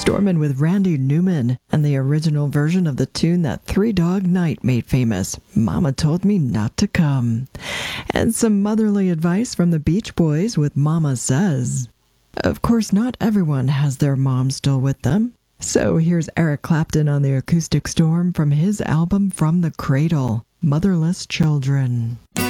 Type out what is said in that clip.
Stormin' with Randy Newman and the original version of the tune that Three Dog Night made famous, Mama Told Me Not to Come. And some motherly advice from the Beach Boys with Mama Says. Of course, not everyone has their mom still with them. So here's Eric Clapton on the Acoustic Storm from his album From the Cradle, Motherless Children.